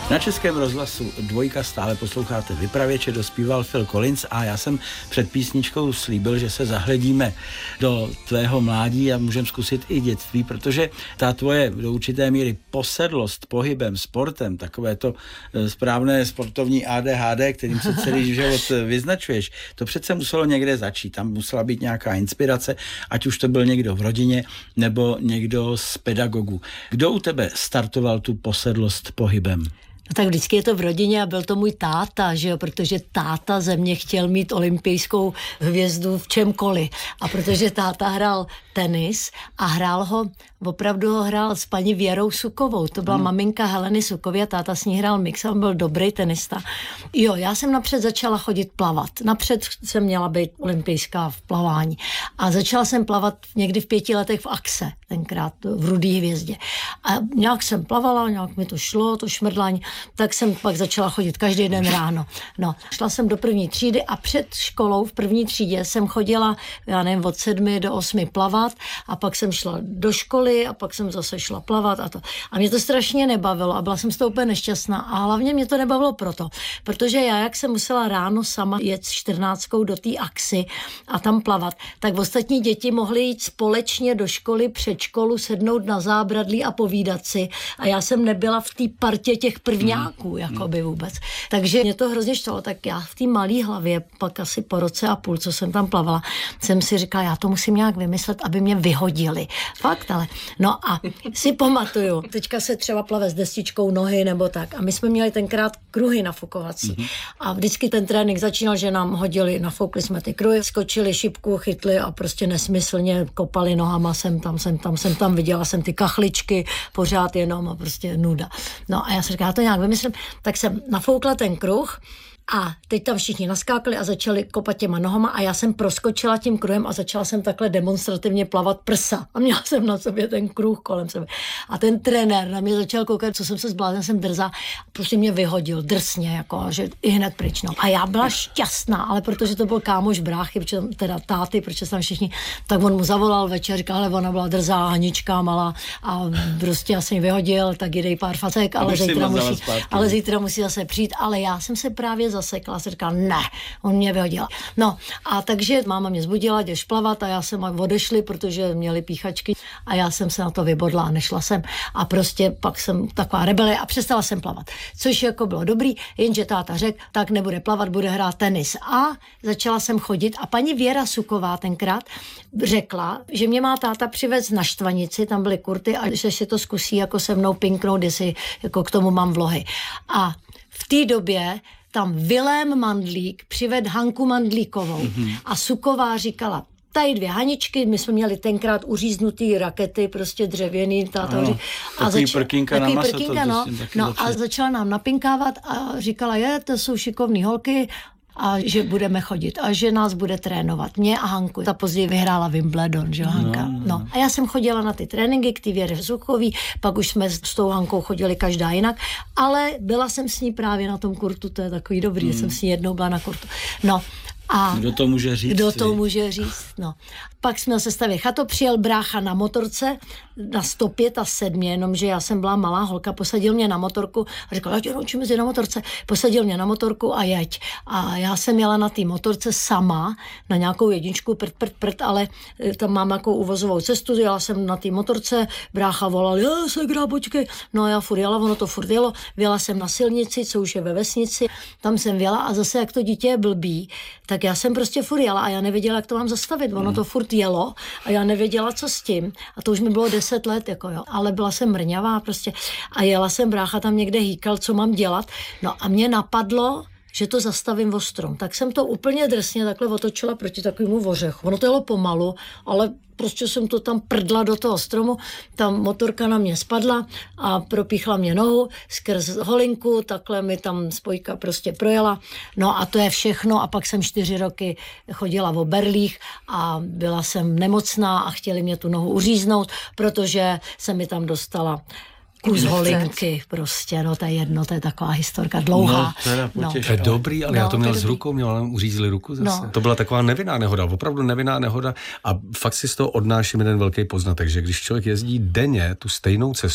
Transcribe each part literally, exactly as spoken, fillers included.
Na Českém rozhlasu Dvojka stále posloucháte Vypravěče, dospíval Phil Collins a já jsem před písničkou slíbil, že se zahledíme do tvého mládí a můžeme zkusit i dětství, protože ta tvoje do určité míry posedlost pohybem, sportem, takové to správné sportovní A D H D, kterým se celý život vyznačuješ, to přece muselo někde začít. Tam musela být nějaká inspirace, ať už to byl někdo v rodině nebo někdo z pedagogů. Kdo u tebe startoval tu posedlost pohybem? No tak vždycky je to v rodině a byl to můj táta, že jo, protože táta ze mě chtěl mít olympijskou hvězdu v čemkoliv. A protože táta hrál tenis a hrál ho, opravdu ho hrál s paní Věrou Sukovou. To byla hmm. maminka Heleny Sukovy a táta s ní hrál mix a on byl dobrý tenista. Jo, já jsem napřed začala chodit plavat. Napřed jsem měla být olympijská v plavání. A začala jsem plavat někdy v pěti letech v Axe, tenkrát v Rudý hvězdě. A nějak jsem plavala, nějak mi to šlo, to šmrdlání, tak jsem pak začala chodit každý den ráno. No, šla jsem do první třídy a před školou v první třídě jsem chodila, já nevím, od sedmi do osmi plavat a pak jsem šla do školy a pak jsem zase šla plavat a to. A mě to strašně nebavilo a byla jsem z toho úplně nešťastná a hlavně mě to nebavilo proto, protože já, jak jsem musela ráno sama jet s čtrnáctkou do té Axy a tam plavat, tak ostatní děti mohly jít společně do školy, před školu, sednout na zábradlí a povídat si a já jsem nebyla v té partě těch prvňáků, mm. jakoby vůbec. Takže mě to hrozně štvalo, tak já v té malé hlavě, pak asi po roce a půl, co jsem tam plavala, jsem si říkala, já to musím nějak vymyslet, aby mě vyhodili. Fakt, ale. No a si pamatuju, teďka se třeba plave s destičkou nohy nebo tak a my jsme měli tenkrát kruhy nafukovací mm-hmm. a vždycky ten trénink začínal, že nám hodili, nafoukli jsme ty kruhy, skočili šipku, chytli a prostě nesmyslně kopali nohama sem tam, sem tam, sem tam, viděla jsem ty kachličky, pořád jenom a prostě nuda. No a já jsem říkala, já to nějak vymyslím, tak jsem nafoukla ten kruh a teď tam všichni naskákali a začali kopat těma nohama a já jsem proskočila tím kruhem a začala jsem takhle demonstrativně plavat prsa a měla jsem na sobě ten kruh kolem sebe. A ten trenér na mě začal koukat, co jsem se zbláznila, jsem drzá, prostě mě vyhodil drsně, jako, že i hned pryč. No. A já byla šťastná, ale protože to byl kámoš bráchy, protože, teda táty, protože tam všichni, tak on mu zavolal večer, říkal, ale ona byla drzá, Hanička malá a prostě já jsem ji vyhodil, tak jdej pár facek, ale zítra, musí, ale zítra musí zase přijít, ale já jsem se právě zasekla, se říkala, ne, on mě vyhodil. No a takže máma mě zbudila, jdeš plavat a já jsem odešli, protože měli píchačky a já jsem se na to vybodla a nešla jsem a prostě pak jsem taková rebele a přestala jsem plavat. Což jako bylo dobrý, jenže táta řekl, tak nebude plavat, bude hrát tenis. A začala jsem chodit a paní Věra Suková tenkrát řekla, že mě má táta přivez na Štvanici, tam byly kurty a že si to zkusí jako se mnou pinknout, jestli jako k tomu mám vlohy. A v té době tam Vilém Mandlík přived Hanku Mandlíkovou mm-hmm. a Suková říkala, tady dvě Haničky, my jsme měli tenkrát uříznutý rakety, prostě dřevěný, táta no, a takový začala, prkínka na maso, prkínka, to, no, to no a začala nám napinkávat a říkala, je, to jsou šikovný holky, a že budeme chodit a že nás bude trénovat. Mě a Hanku. Ta později vyhrála Wimbledon, že Hanka. No, no. no. A já jsem chodila na ty tréninky k té Věře Suchový, pak už jsme s tou Hankou chodili každá jinak, ale byla jsem s ní právě na tom kurtu, to je takový dobrý, hmm. jsem s ní jednou byla na kurtu. No. A kdo to může říct? Kdo to může říct, no. Pak jsme se stavili chato, přijel brácha na motorce na sto pět a sedm, jenomže já jsem byla malá holka, posadil mě na motorku a říkal, já tě naučím jezdit na motorce. Posadil mě na motorku a jeď. A já jsem jela na té motorce sama, na nějakou jedničku, prd, prd, prd, ale tam mám nějakou uvozovou cestu, jela jsem na té motorce, brácha volal, já se gra, počkej. No a já furt jela, ono to furt jelo, vyjela jsem na silnici, co už je ve vesnici, tam jsem vyjela a zase jak to dítě je blbý, tak já jsem prostě furt jela a já nevěděla, jak to mám zastavit. Ono to furt jelo a já nevěděla, co s tím. A to už mi bylo deset let, jako jo. Ale byla jsem mrňavá prostě. A jela jsem, brácha tam někde hýkal, co mám dělat. No a mě napadlo, že to zastavím o strom. Tak jsem to úplně drsně takhle otočila proti takovému ořechu. Ono to jelo pomalu, ale prostě jsem to tam prdla do toho stromu, tam motorka na mě spadla a propíchla mě nohu skrz holinku, takhle mi tam spojka prostě projela. No a to je všechno a pak jsem čtyři roky chodila v berlích a byla jsem nemocná a chtěli mě tu nohu uříznout, protože se mi tam dostala kus holinky prostě, no to je jedno, to je taková historka dlouhá. No, teda no. To je dobrý, ale no, já to měl to s rukou, měl nám uřízli ruku zase. No. To byla taková nevinná nehoda, opravdu nevinná nehoda a fakt si z toho odnáším jeden velký poznatek, že když člověk jezdí denně tu stejnou cestu,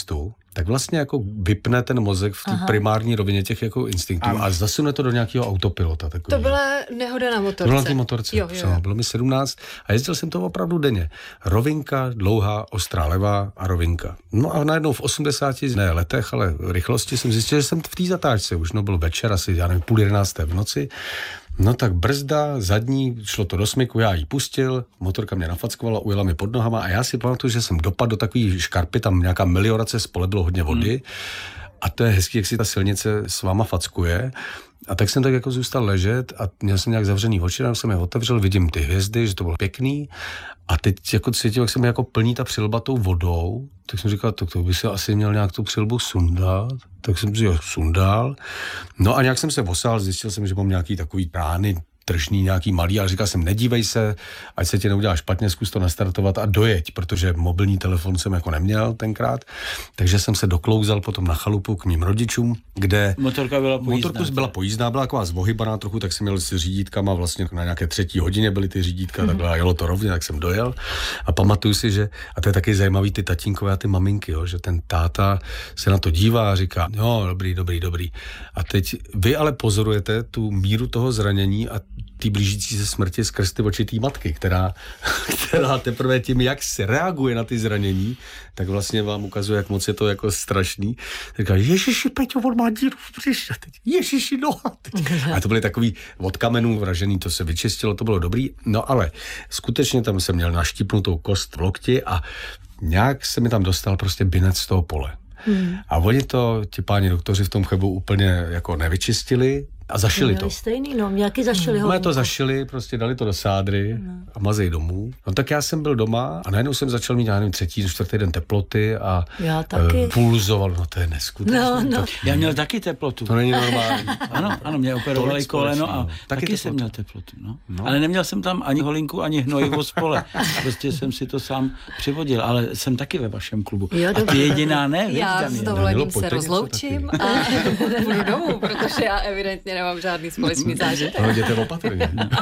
tak vlastně jako vypne ten mozek v té primární rovině těch jako instinktů a, a zasune to do nějakého autopilota. Takový. To byla nehoda na motorce. To byla na té motorce, jo, jo. bylo mi sedmnáct a jezdil jsem to opravdu denně. Rovinka, dlouhá, ostrá levá a rovinka. No a najednou v osmdesáti, ne letech, ale rychlosti jsem zjistil, že jsem v té zatáčce už, no byl večer, asi já nevím, půl jedenácté v noci. No tak brzda, zadní, šlo to do smyku, já ji pustil, motorka mě nafackovala, ujela mi pod nohama a já si pamatuju, že jsem dopadl do takové škarpy, tam nějaká meliorace, spole bylo hodně vody hmm. a to je hezký, jak si ta silnice s váma fackuje. A tak jsem tak jako zůstal ležet a měl jsem nějak zavřený oči, tam jsem je otevřel, vidím ty hvězdy, že to bylo pěkný a teď jako cítil, jak se mi jako plní ta přilba tou vodou, tak jsem říkal, tak to by se asi měl nějak tu přilbu sundat, tak jsem si ho sundal. No a nějak jsem se osál, zjistil jsem, že mám nějaký takový prány, tržný, nějaký malý, ale říkal jsem, nedívej se, ať se ti neudělá špatně, zkus to nastartovat a dojeď, protože mobilní telefon jsem jako neměl tenkrát, takže jsem se doklouzal potom na chalupu k mým rodičům, kde motorka byla pojízdná. Motorka byla pojízdná, byla taková zvohybaná trochu, tak jsem měl s řídítkama vlastně na nějaké třetí hodině byly ty řídítka, mm-hmm. takhle a jelo to rovně, tak jsem dojel a pamatuju si, že, a to je taky zajímavý ty tatínkové a ty maminky, jo, že ten táta se na to dívá a říká, jo, dobrý, dobrý, dobrý. A teď vy ale pozorujete tu míru toho zranění a ty blížící se smrti skrz ty oči té matky, která, která teprve tím, jak se reaguje na ty zranění, tak vlastně vám ukazuje, jak moc je to jako strašný. Říká, ježiši, Peťo, on má díru v břiše, teď, ježiši, noha. Teď. A to byly takový od kamenů vražený, to se vyčistilo, to bylo dobrý, no ale skutečně tam jsem měl naštípnutou kost v lokti a nějak se mi tam dostal prostě binec z toho pole. Hmm. A oni to, ti páni doktoři v tom Chebu úplně jako nevyčistili, a zašili to. Stejný, no, nějaký zašili ho. No, to zašili, prostě dali to do sádry no. a mazej domů. No tak já jsem byl doma a najednou jsem začal mít, já nevím, třetí, čtvrtý den teploty a já taky. E, pulzoval, no to je neskutečné. No, no. To, já měl taky teplotu. To není normální. ano, ano, mě operovali koleno a taky, taky jsem měl teplotu. No. No. Ale neměl jsem tam ani holinku, ani hnojivo spole. Prostě jsem si to sám přivodil, ale jsem taky ve vašem klubu. Jo, a ty jediná ne, já s dovolením se rozloučím a půjdu domů, protože já evidentně nemám žádný společný zážitek. No, jděte opatrně. No,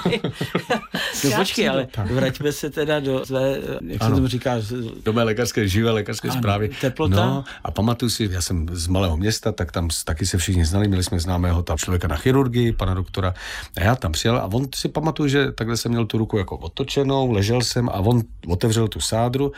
no počkej, ale vraťme se teda do své, jak se tomu říká, do mé lékařské, živé lékařské ano, zprávy. Teplota. No, a pamatuju si, já jsem z malého města, tak tam taky se všichni znali, měli jsme známého tam člověka na chirurgii, pana doktora. A já tam přijel a on si pamatuju, že takhle jsem měl tu ruku jako otočenou, ležel jsem a on otevřel tu sádru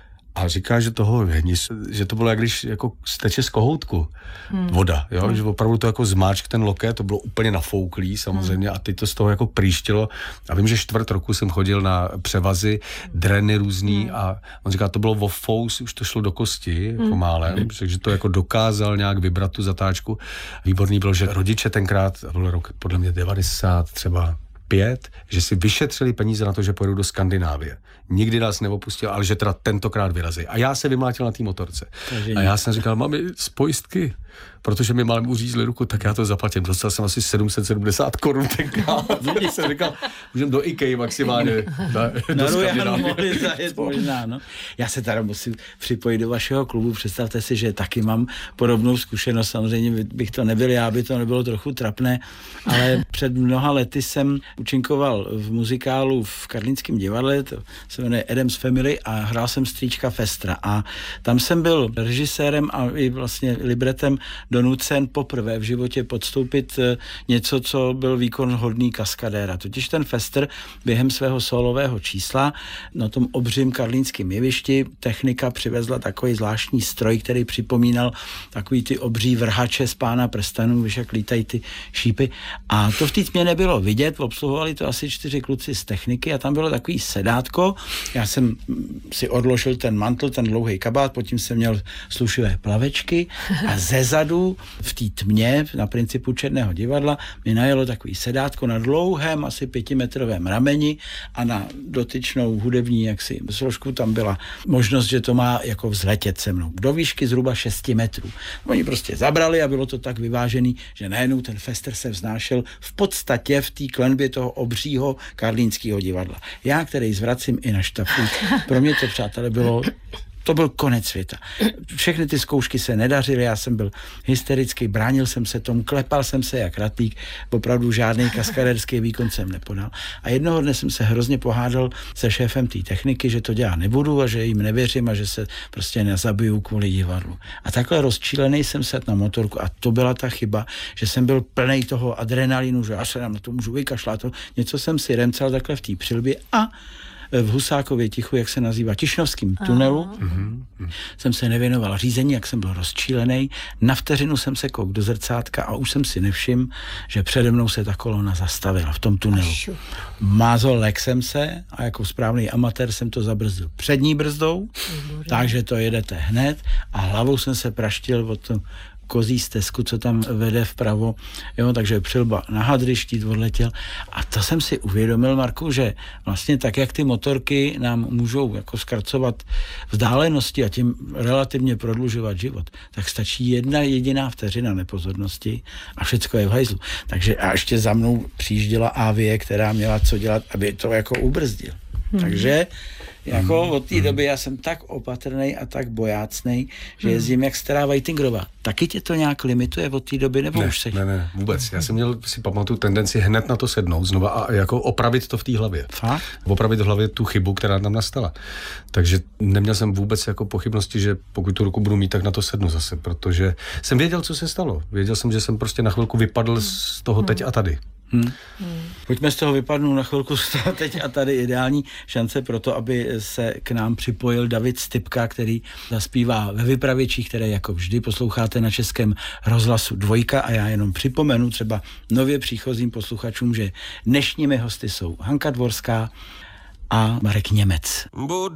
a říká, že toho že to bylo jak když jako steče z kohoutku hmm. voda, jo? Hmm. Že opravdu to jako zmáčk ten loket, to bylo úplně nafouklý samozřejmě hmm. a teď to z toho jako prýštilo a vím, že čtvrt roku jsem chodil na převazy, dreny různý hmm. a on říká, to bylo vo fous, už to šlo do kosti hmm. jako málem, hmm. takže to jako dokázal nějak vybrat tu zatáčku. Výborný bylo, že rodiče tenkrát, byl rok podle mě devadesát třeba pět, že si vyšetřili peníze na to, že pojedou do Skandinávie. Nikdy nás neopustil, ale že teda tentokrát vyrazí. A já se vymlátil na té motorce. A já jsem říkal, mami, z pojistky, protože mi málem uřízli ruku, tak já to zaplatím. Dostal jsem asi sedm set sedmdesát korun tenkrát. Když jsem říkal, můžeme do IKEA maximálně. Na, na Rujanu mohli zajet možná, no. Já se teda musím připojit do vašeho klubu. Představte si, že taky mám podobnou zkušenost. Samozřejmě bych to nebyl, já by to nebylo trochu trapné, ale před mnoha lety jsem účinkoval v muzikálu v Karlínském divadle, to se jmenuje Addams Family a hrál jsem strýčka Festra. A tam jsem byl režisérem a i vlastně libretem donucen poprvé v životě podstoupit něco, co byl výkon hodný kaskadéra. Totiž ten Fester během svého solového čísla na tom obřím karlínském jevišti technika přivezla takový zvláštní stroj, který připomínal takový ty obří vrhače z Pána prstenů, víš, jak lítají ty šípy. A to v té tmě nebylo vidět, obsluhovali to asi čtyři kluci z techniky a tam bylo takový sedátko. Já jsem si odložil ten mantl, ten dlouhý kabát, potom jsem měl slušivé plavečky a zezadu v té tmě na principu Černého divadla mi najelo takový sedátko na dlouhém, asi pětimetrovém rameni a na dotyčnou hudební jaksi složku tam byla možnost, že to má jako vzletět se mnou. Do výšky zhruba šesti metrů. Oni prostě zabrali a bylo to tak vyvážený, že najednou ten Fester se vznášel v podstatě v té klenbě toho obřího karlínského divadla. Já, který zvracím i na štafu, pro mě to, přátelé, bylo to byl konec světa. Všechny ty zkoušky se nedařily, já jsem byl hysterický, bránil jsem se tomu, klepal jsem se jak ratlík, opravdu žádný kaskaderský výkon jsem nepodal. A jednoho dne jsem se hrozně pohádal se šéfem té techniky, že to dělat nebudu a že jim nevěřím a že se prostě nezabiju kvůli divadlu. A takhle rozčílený jsem set na motorku a to byla ta chyba, že jsem byl plnej toho adrenalinu, že já se nám na to můžu vykašlat. Něco jsem si remcal takhle v té přilbě a v Husákově tichu, jak se nazývá, Tišnovským tunelu, uh-huh. jsem se nevěnoval řízení, jak jsem byl rozčílený. Na vteřinu jsem se kouk do zrcátka a už jsem si nevšiml, že přede mnou se ta kolona zastavila v tom tunelu. Mázol lek jsem se a jako správný amatér jsem to zabrzdil přední brzdou, takže to jedete hned a hlavou jsem se praštil od tom kozí stezku, co tam vede vpravo, jo, takže přilba na hadry, štít odletěl. A to jsem si uvědomil, Marku, že vlastně tak, jak ty motorky nám můžou jako zkracovat vzdálenosti a tím relativně prodlužovat život, tak stačí jedna jediná vteřina nepozornosti a všecko je v hajzlu. Takže a ještě za mnou přijížděla Avie, která měla co dělat, aby to jako ubrzdil. Hmm. Takže jako od té doby já jsem tak opatrnej a tak bojácnej, že jezdím jak stará Weitingerová. Taky tě to nějak limituje od té doby, nebo ne, už se... Ne, ne, vůbec. Já jsem měl, si pamatuju, tendenci hned na to sednout znova a jako opravit to v té hlavě. Fakt? Opravit v hlavě tu chybu, která tam nastala. Takže neměl jsem vůbec jako pochybnosti, že pokud tu ruku budu mít, tak na to sednu zase, protože jsem věděl, co se stalo. Věděl jsem, že jsem prostě na chvilku vypadl z toho teď a tady. Hmm. Hmm. Pojďme z toho vypadnout na chvilku z toho teď a tady ideální šance pro to, aby se k nám připojil David Stypka, který zaspívá ve Vypravěčích, které jako vždy posloucháte na Českém rozhlasu Dvojka a já jenom připomenu třeba nově příchozím posluchačům, že dnešními hosty jsou Hanka Dvorská a Marek Němec.